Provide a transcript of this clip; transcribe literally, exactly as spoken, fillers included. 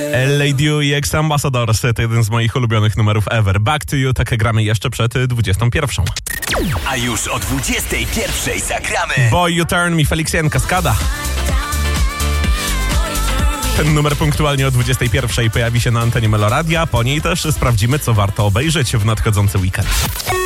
Lady i Ex Ambassadors to jeden z moich ulubionych numerów ever. Back to You, tak gramy jeszcze przed dwudziestą pierwszą. A już o dwudziestej pierwszej zagramy Boy You Turn Me, Felixien Kaskada. Ten numer punktualnie o dwudziestej pierwszej pojawi się na antenie Meloradia. Po niej też sprawdzimy, co warto obejrzeć w nadchodzący weekend.